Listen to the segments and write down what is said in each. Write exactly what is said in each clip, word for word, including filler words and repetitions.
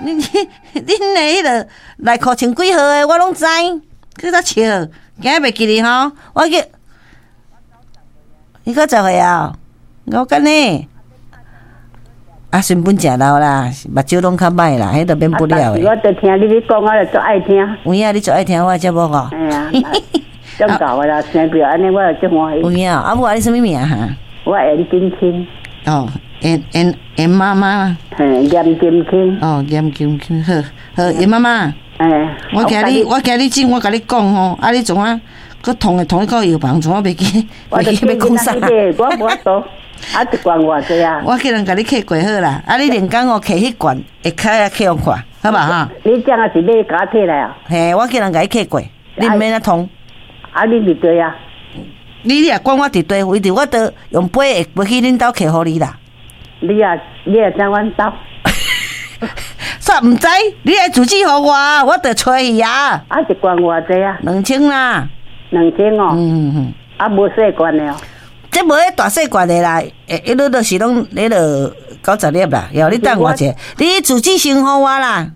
你你恁的迄个内裤穿几号的，我拢知。去咋笑？今日袂记哩吼，我去。你个十岁啊？我干呢？啊，身本正老啦，目睭拢较歹啦，迄都免不了的。 我就听你咧讲，我就足爱听。 有影，你最爱听我的节目哦。 哎呀，真搞的啦，生病安尼我就足欢喜。 有影，啊母啊，你什么名哈？ 我严金清。 哦，严严严妈妈。 嘿，严金清。 哦，严金清，好，好，严妈妈。 哎。 我今日我今日真我甲你讲吼，啊你怎啊？佮同个同一个药房，怎啊袂记袂记要讲啥？ 我无多。啊，一罐偌济啊！ 我叫人甲你摕过好啦，啊，你连工哦摕迄罐，会开啊摕用看，好吧哈？ 你这样是买假摕来啊？ 嘿，我叫人甲你摕过，你毋免啊通。 啊，你伫对啊？ 你若管我伫对，为着我都用杯会飞去恁兜摕互你啦。 你啊，你也知阮兜？ 煞毋知，你来自己互我，我着找伊啊。 啊，一罐偌济啊？ 两千啦。 两千哦。 嗯嗯嗯。 啊，无细罐的哦。 这无迄大细罐的啦，诶，一路都是拢迄落九十粒啦。要你等我者，你自己先互我啦。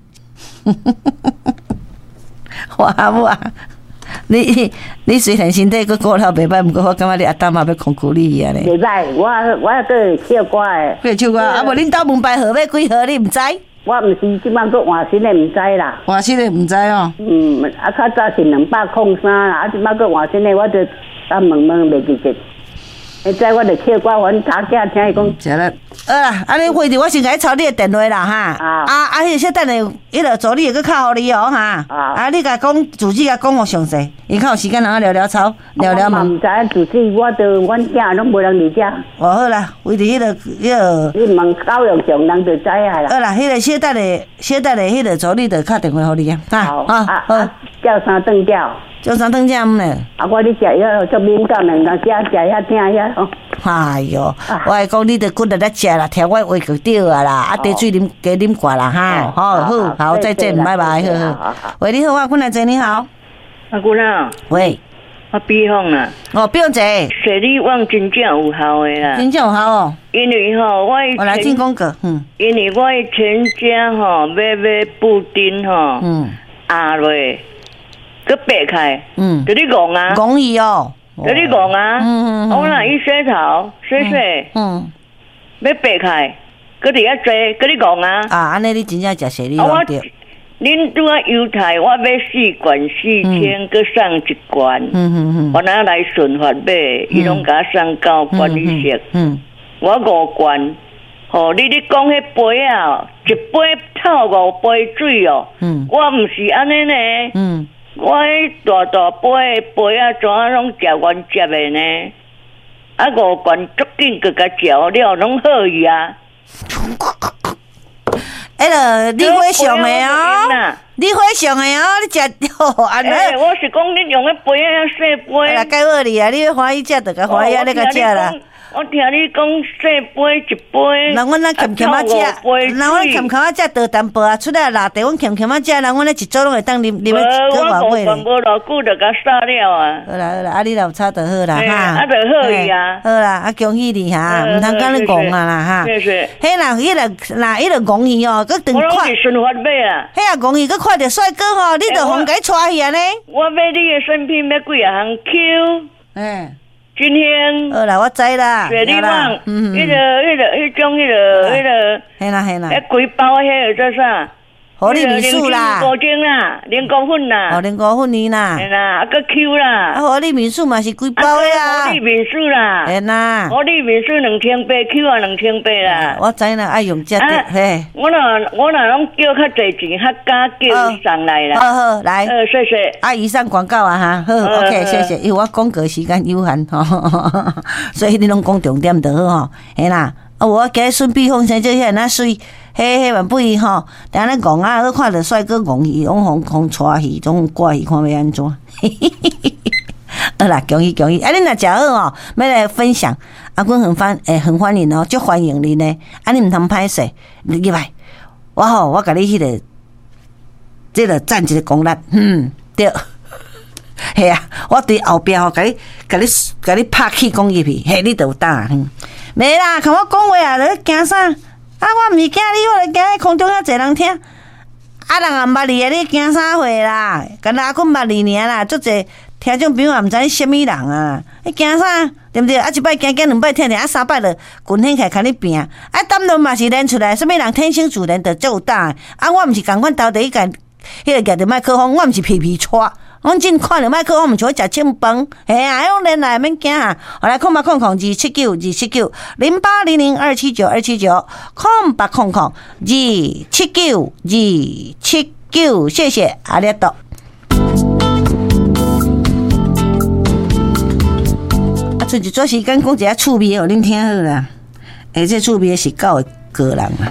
我阿母啊，你你虽然身体佫顾了袂歹，毋过我感觉你阿当嘛要控制你安尼。 袂歹，我我个唱歌的。 会唱歌，啊无恁兜门牌号码几号你毋知？ 我毋是即摆佫换新的，毋知啦。 换新的毋知哦。 嗯，啊，较早是两百空三啦，啊，即摆佫换新的，我着啊问问袂记得。会知我着唱歌，阮查囝听伊讲。 是啦，好啦，安尼回头我先甲你抄你的电话啦哈。啊啊啊！迄个小等下，迄个助理会佫敲互你哦哈。啊啊！你甲讲自己甲讲互详细，伊较有时间人啊聊聊操，聊聊嘛。 我嘛毋知影自己，我着阮囝拢无人理解。 哦好啦，为着迄个迄个。 你问教育上人着知影啦。 好啦，迄个小等下，小等下，迄个助理着敲电话互你啊。 好啊好。叫三顿叫。 叫三顿叫呢？ 啊，我你食遐足敏感的，人食食遐听遐哦。 哎哟，我係講你哋骨力得食啦，聽我話就對啊啦，啊茶水啉加啉寡啦哈，好好好，再見，拜拜，好好。喂，你好啊，坤來姐你好。 阿姑娘。 喂。 我比方啦。 哦，比方姐。 水力旺真正有效的啦。 真正有效哦。 因為吼，我我來進廣告，嗯。 因為我全家吼買買布丁吼，嗯，壓落，佮掰開，嗯，就你講啊。 講伊哦。 有你講啊，嗯嗯我若伊洗頭洗洗，嗯，要掰開，佮伫遐做，佮你講啊。 啊，安尼你真正食水力旺對。 恁拄啊犹太，我买四罐四千，佮送一罐，嗯嗯嗯，我拿來順發買，伊攏甲我送到管理室，嗯，我五罐，吼，你你講迄杯啊，一杯透五杯水哦，嗯，我毋是安尼呢，嗯。我迄大大杯杯啊，怎啊拢食原汁的呢？啊，五罐足紧佮甲食了，拢好伊啊。 迄个你会上的哦，你会上的哦，你食着安尼。 诶，我是讲你用迄杯啊，细杯。 来介好你啊，你要欢喜食就甲欢喜啊，你甲食啦。 我听你讲细杯一杯， 人阮那欠欠啊食，人阮欠欠啊食倒淡薄啊，出来内底阮欠欠啊食，人阮那一组拢会当啉啉个偌贵咧。我无偌久就甲杀了啊。 好啦好啦，啊你若有差就好啦哈。 啊就好伊啊。 好啦，啊恭喜你哈，毋通甲你讲啊啦哈。 是是。 迄啦，迄个那迄个讲伊哦，佮等看。我拢是顺发买啊。 迄啊讲伊佮看着帅哥吼，你着互伊带去安尼。 我买你的产品要几啊项 Q。诶。金香， 好啦，我知啦。 水力旺，嗯，迄个、迄个、迄种、迄个、迄个， 系啦系啦。 迄几包迄个做啥？ 活力米素啦， 高精啦，连膏粉啦， 哦，连膏粉呢啦， 系啦，啊个 Q 啦， 啊活力米素嘛是几包的啊？ 活力米素啦， 系啦， 活力米素两千八 ，Q 啊两千八啦。 我知啦，爱用这个，嘿。 我若我若拢叫较侪钱，较加叫上来啦。 好好来， 呃，谢谢。 啊，以上广告啊哈，好 ，OK， 谢谢，因为我广告时间有限吼，所以你拢讲重点就好吼，嘿啦。啊！我今日顺便风生，即遐那水，迄迄万不伊吼，等下讲啊，看着帅哥讲伊，拢互互带去，总怪伊看要安怎？好啦，恭喜恭喜！啊，恁若食好吼，要来分享，阿阮很欢诶，很欢迎哦，足欢迎你呢。啊，你毋通歹势，入来，我吼，我甲你迄、那个，即个赞一个功力，嗯，对。系啊，我伫后壁吼，甲你、甲你、甲你拍气讲入去，嘿，你就有胆啊！没啦，看我讲话啊，你惊啥？ 啊，我毋是惊你，我就惊空中遐侪人听。啊，人也毋捌你诶，你惊啥货啦？干阿坤捌你尔啦，足侪听众朋友也毋知你什么人啊？你惊啥？对毋对？啊，一摆惊惊两摆听听，啊三摆就滚起来，甲你拼。啊，胆量嘛是练出来，什么人天生自然就足有胆诶。啊，我毋是共阮斗第一间迄个举着麦克风，我毋是皮皮拖。阮真看着麦克风，毋像食青饭，嘿啊，迄种练来免惊啊！我来空八空空二七九二七九零八零零二七九二七九空八空空二七九二七九，谢谢阿里多。啊，剩一撮时间讲一下趣味互恁听好啦。诶，这趣味是狗的个人啊。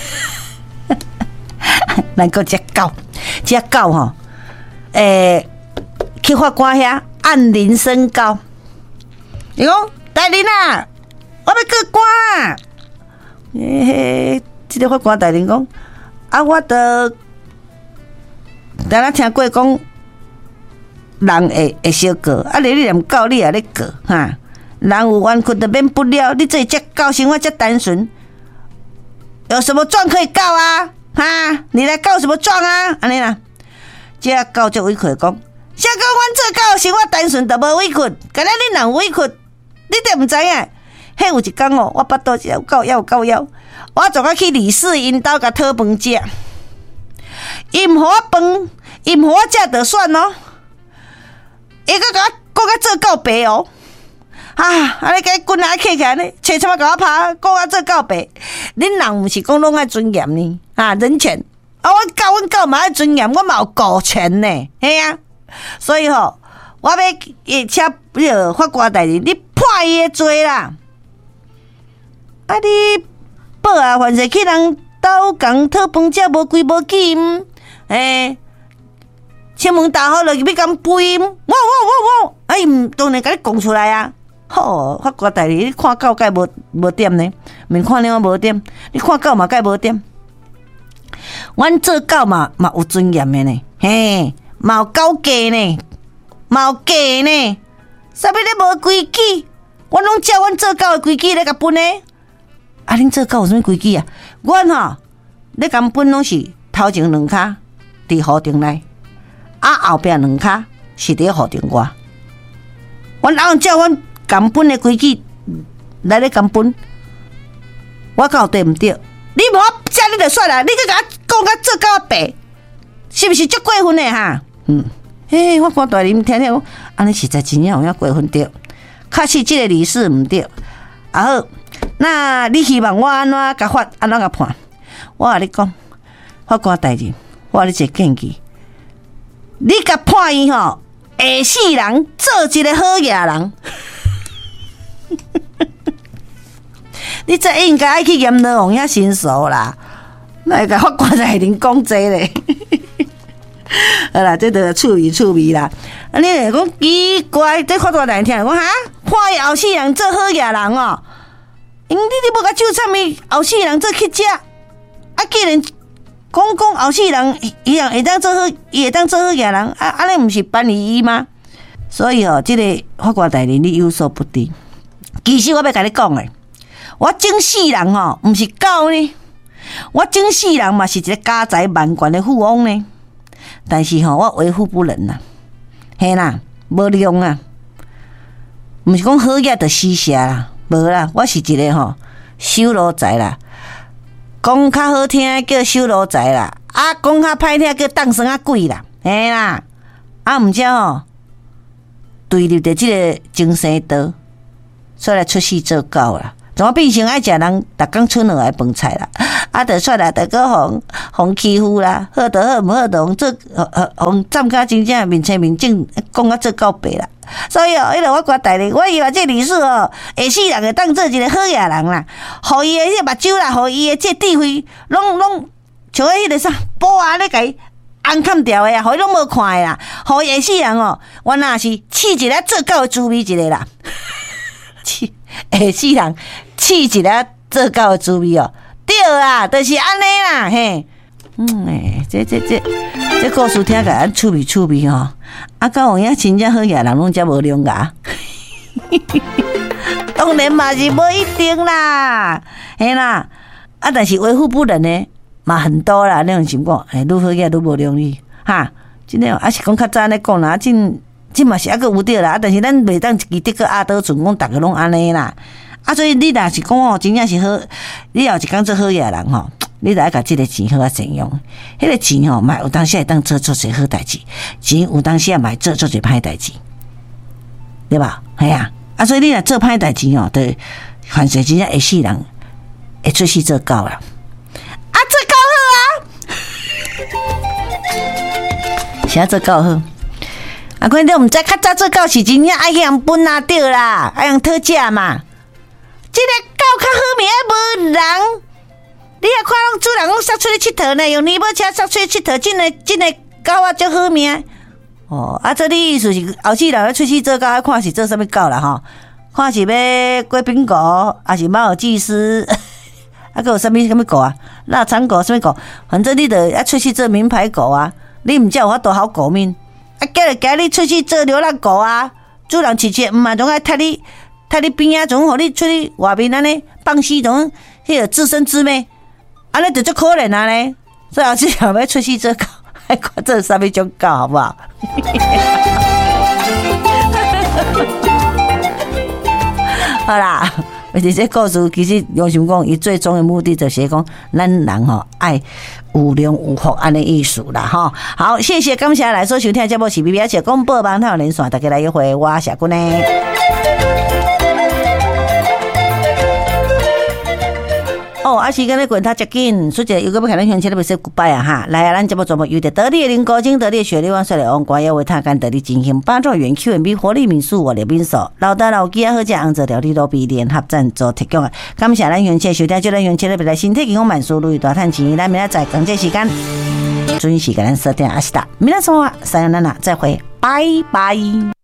咱个只狗，只狗吼，诶。去法官遐按铃声高，伊讲大人啊，我要过关啊！嘿嘿，这个法官大人讲，啊，我得，咱啊听过讲，人会会小过，啊，你你连狗你也咧过哈，人有冤屈就免不了，你这只狗生活这单纯，有什么状可以告啊？哈，你来告什么状啊？安尼啦，这狗就委屈讲。啥讲阮做狗生活单纯，就无委屈，敢若恁人委屈，你都毋知影。迄有一天哦，我巴肚有够枵够枵，我总要去李氏因兜甲讨饭食，伊毋互我饭，伊毋互我食就算咯，伊搁甲我，搁甲做狗白哦。啊！安尼甲伊滚啊起起来呢，找什么甲我拍，搁甲做狗白。恁人毋是讲拢爱尊严呢？啊，人权啊！阮狗阮狗嘛爱尊严，我嘛有顾全呢，嘿啊！所以吼，我要伊请迄个法官大人，你判伊的罪啦！啊，你报啊，凡是去人兜共讨饭食无规无矩，诶，请问大好落去要甲背，我我我我，啊，伊毋当然甲你讲出来啊！好，法官大人，你看狗该无无点呢？免看了无点，你看狗嘛该无点。阮做狗嘛嘛有尊严的呢，嘿。嘛有狗价呢，嘛有价呢，啥物咧无规矩？阮拢照阮做狗的规矩咧甲分呢。啊，恁做狗有啥物规矩啊？阮吼咧甲分拢是头前两骹伫河顶内，啊后壁两骹是伫河顶外。阮按照阮甲分的规矩来咧甲分，我讲对毋对？你无我遮你就煞啦，你去甲我讲甲做狗白，是毋是足过分的哈？嗯，嘿，法官大人听听讲，安尼实在真正有影过分对，确实这个理事毋对。啊好，那你希望我安怎甲法安怎甲判？我甲你讲，法官大人，我有一个建议，你甲判伊吼，下世人做一个好野人。你这应该爱去阎罗王遐申诉啦，那个法官大人讲这咧。好啦，这就趣味趣味啦。啊，你讲奇怪，这法官大人听讲哈，判伊后世人做好野人哦。因你你要甲就啥物后世人做去食？啊，既然讲讲后世人伊样会当做好，伊会当做好野人，啊，安尼毋是办理伊吗？所以哦，这个法官大人你有所不知。其实我要甲你讲诶，我整世人吼，毋是狗呢，我整世人嘛是一个家财万贯的富翁呢。但是吼，我为富不仁呐，嘿啦，无量啊，毋是讲好嘢就施舍啦，无啦，我是一个吼修罗仔啦，讲较好听叫修罗仔啦，啊，讲较歹听叫当生啊鬼啦，嘿啦，啊，毋则吼对立着即个精神道，所以来出世做狗啦。怎么变成爱食人，逐工剩落来饭菜啦？啊，就煞来，逐个互互欺负啦，好就好，毋好就互做，互占甲真正面青面正，讲啊做到白啦。所以哦，迄个我讲大人，我以为这律师哦，下世人会当做一个好野人啦，互伊的迄目睭啦，互伊的这智慧，拢拢像迄个啥宝啊咧，甲伊安砍掉的啊，互伊拢无看的啦，互下世人哦，我若是试一个做狗的滋味一个啦，试下世人。试一个做狗的滋味哦，对啦，就是安尼啦，嘿，嗯诶，这这这这故事听起来趣味趣味吼，啊，到有影真正好野人拢遮无良牙，当然嘛是无一定啦，嘿啦， 啊，但是维护不能呢，嘛很多啦，那种情况，哎，愈好个愈无容易哈。真诶，啊是讲较早咧讲啦，真真嘛是抑个有对啦，但是咱袂当一直个阿倒船讲，逐个拢安尼啦。啊，所以你若是讲哦，真正是好，你要一工做好嘢人吼，你著爱甲即个钱好啊善用。迄个钱吼，嘛有当时会当做做些好代志，钱有当时也嘛做做些歹代志，对吧？系啊，啊，所以你若做歹代志吼，对犯罪真正会死人，会出去做狗啦。啊，做狗好啊，啥做狗好？啊，可能你毋知较早做狗是真正爱用分啊对啦，爱用讨价嘛。这个狗较好命，无人。你也看拢主人拢杀出去佚佗呢，用尼泊车杀出去佚佗，真诶真诶狗啊，足好命。哦，啊，这你意思是后世人要出去做狗，要看是做啥物狗啦吼？看是要贵宾狗，还是马尔济斯？啊，还有啥物啥物狗啊？腊肠狗啥物狗？反正你得要出去做名牌狗啊！你毋才有法度好狗命。啊，今日今日你出去做流浪狗啊，主人饲饲毋嘛，总爱踢你。睇你边啊，总互你出去外面安尼放肆，种迄个自生自灭，安尼就足可怜啊咧。所以后次要出去做狗，还看做啥物种狗，好不好？好啦，而且这故事其实用心讲，伊最终的目的就是讲，咱人吼爱有良有福安尼意思啦吼。好，谢谢感谢来所收听节目是 B B S 广播网台连线，大家来一回，我谢君呢。哦，啊时间咧过太接近，所以又个要开咱乡亲咧要说 goodbye 啊哈！来啊，咱节目全部由得得力的林高金、得力的雪莉湾、水里王瓜要为他干得力进行八兆元 Q M B 活力民宿我的民宿，老大老鸡啊好食，红色料理都比联合赞助提供的。感谢咱乡亲收听，祝咱乡亲咧未来身体健康万事如意大赚钱。咱明仔载讲这时间，准时给咱设定阿西达，明仔说话，三幺娜娜再会，拜拜。